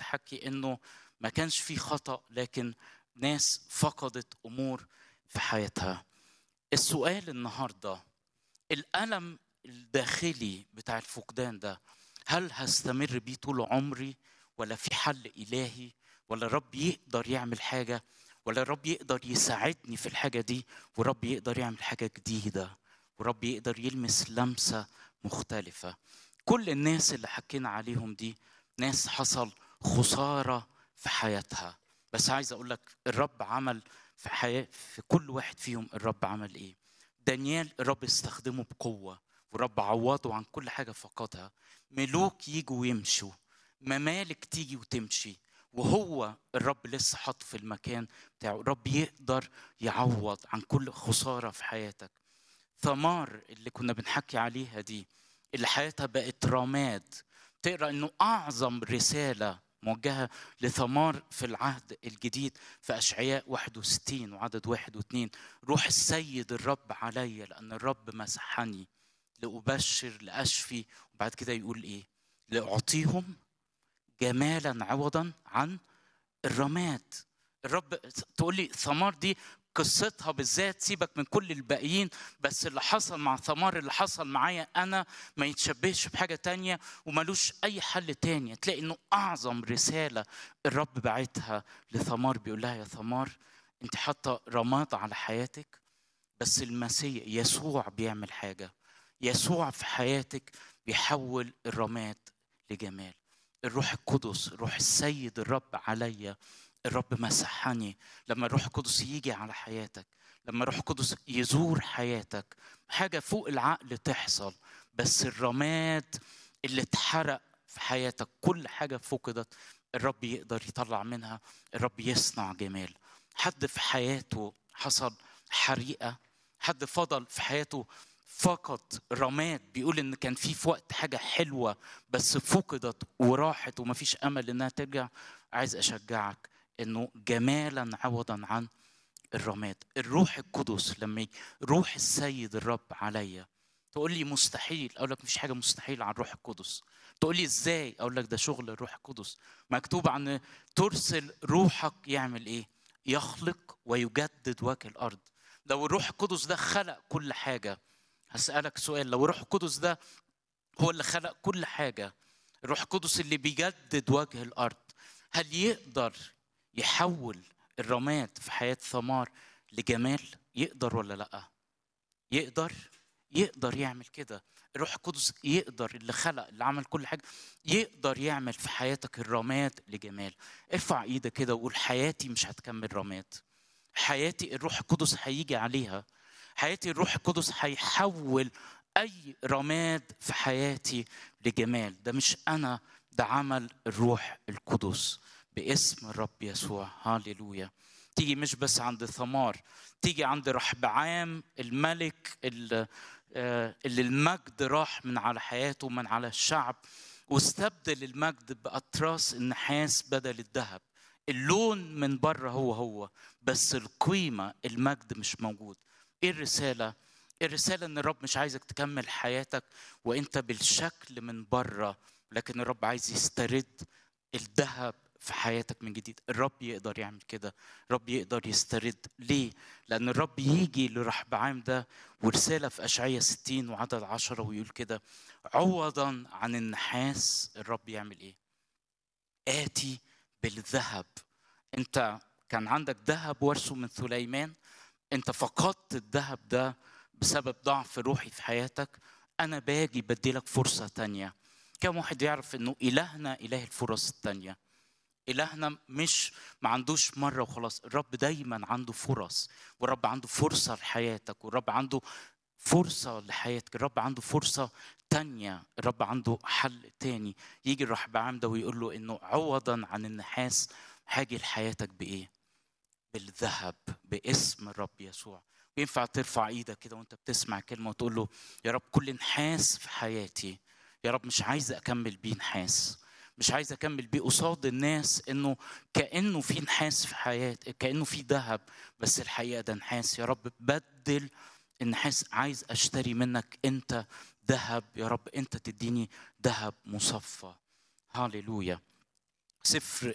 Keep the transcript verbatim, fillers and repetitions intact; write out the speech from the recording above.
بتحكي انه ما كانش في خطأ، لكن ناس فقدت امور في حياتها. السؤال النهارده، الألم الداخلي بتاع الفقدان ده هل هستمر بيه طول عمري، ولا في حل إلهي، ولا الرب يقدر يعمل حاجة، ولا الرب يقدر يساعدني في الحاجة دي، ورب يقدر يعمل حاجة جديدة، ورب يقدر يلمس لمسة مختلفة. كل الناس اللي حكينا عليهم دي ناس حصل خسارة في حياتها، بس عايز أقول لك الرب عمل في حياة في كل واحد فيهم. الرب عمل إيه؟ دانيال الرب استخدمه بقوة، ورب عوضه عن كل حاجة فقدها. ملوك يجوا ويمشوا، ممالك تيجي وتمشي، وهو الرب لسه حاطه في المكان بتاعه. الرب يقدر يعوض عن كل خسارة في حياتك. ثمار اللي كنا بنحكي عليها دي، اللي حياتها بقت رماد، تقرأ انه اعظم رسالة موجهة لثمار في العهد الجديد في أشعياء واحد وستين وعدد واحد واثنين. روح السيد الرب علي لأن الرب مسحني لأبشر لأشفي. وبعد كده يقول إيه؟ لأعطيهم جمالا عوضا عن الرماد. الرب تقول لي ثمار دي قصتها بالذات سيبك من كل الباقيين، بس اللي حصل مع ثمار اللي حصل معايا أنا ما يتشبهش بحاجة تانية وملوش أي حل تاني. تلاقي إنه أعظم رسالة الرب بعتها لثمار، بيقول لها يا ثمار أنت حاطة رماد على حياتك، بس المسيح يسوع بيعمل حاجة. يسوع في حياتك بيحول الرماد لجمال. الروح القدس، روح السيد الرب عليا، الرب مسحني. لما الروح القدس يجي على حياتك، لما الروح القدس يزور حياتك، حاجة فوق العقل تحصل. بس الرماد اللي اتحرق في حياتك، كل حاجة فقدت، الرب يقدر يطلع منها، الرب يصنع جمال. حد في حياته حصل حريقة، حد فضل في حياته فقط رماد، بيقول ان كان في في وقت حاجه حلوه بس فقدت وراحت ومفيش امل انها ترجع. عايز اشجعك انه جمالا عوضا عن الرماد. الروح القدس لما يجي، روح السيد الرب عليا. تقول لي مستحيل، اقول لك مفيش حاجه مستحيل عن الروح القدس. تقول لي ازاي؟ اقول لك ده شغل الروح القدس. مكتوب عن ترسل روحك يعمل ايه؟ يخلق ويجدد وجه الارض. لو الروح القدس ده خلق كل حاجه، هسألك سؤال، لو الروح القدس ده هو اللي خلق كل حاجة، الروح القدس اللي بيجدد وجه الأرض، هل يقدر يحول الرماد في حياة ثمار لجمال؟ يقدر ولا لأ؟ يقدر. يقدر يعمل كده. الروح القدس يقدر، اللي خلق اللي عمل كل حاجة، يقدر يعمل في حياتك الرماد لجمال. ارفع ايدك كده وقول حياتي مش هتكمل رماد. حياتي الروح القدس هيجي عليها. حياتي الروح القدس هيحول أي رماد في حياتي لجمال. ده مش أنا، ده عمل الروح القدس باسم الرب يسوع. هاليلويا. تيجي مش بس عند ثمار، تيجي عند رحبعام الملك اللي المجد راح من على حياته ومن على الشعب، واستبدل المجد بأطراس النحاس بدل الذهب. اللون من بره هو هو، بس القيمة المجد مش موجود. ايه الرسالة؟ الرسالة ان الرب مش عايزك تكمل حياتك وانت بالشكل من بره، لكن الرب عايز يسترد الذهب في حياتك من جديد. الرب يقدر يعمل كده. الرب يقدر يسترد. ليه؟ لأن الرب يجي لرحبعام ده، ورسالة في أشعياء ستين وعدد عشرة ويقول كده: عوضا عن النحاس الرب يعمل ايه؟ آتي بالذهب. انت كان عندك ذهب ورثه من سليمان، انت فقدت الذهب ده بسبب ضعف روحي في حياتك. انا باجي بديلك فرصة تانية. كم واحد يعرف انه الهنا اله الفرص التانية؟ إلهنا مش ما عندوش مرة وخلاص. الرب دايما عنده فرص، والرب عنده فرصة لحياتك، والرب عنده فرصة لحياتك. الرب عنده فرصة تانية، الرب عنده حل تاني. يجي الرحبعام ده ويقول له إنه عوضا عن النحاس هاجي لحياتك بإيه؟ بالذهب باسم الرب يسوع. ينفع ترفع ايدك كده وانت بتسمع كلمة وتقول له يا رب كل نحاس في حياتي، يا رب مش عايز اكمل بيه نحاس، مش عايز اكمل بيه قصاد الناس انه كانه في نحاس في حياتي، كانه في ذهب بس الحقيقه ده نحاس. يا رب بدل النحاس، عايز اشتري منك انت ذهب. يا رب انت تديني ذهب مصفى. هاليلويا. سفر